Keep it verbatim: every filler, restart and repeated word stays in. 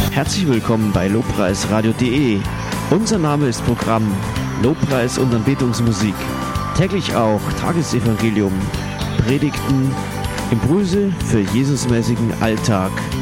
Herzlich willkommen bei lobpreisradio punkt de. Unser Name ist Programm Lobpreis und Anbetungsmusik. Täglich auch Tagesevangelium, Predigten, Impulse für Jesusmäßigen Alltag.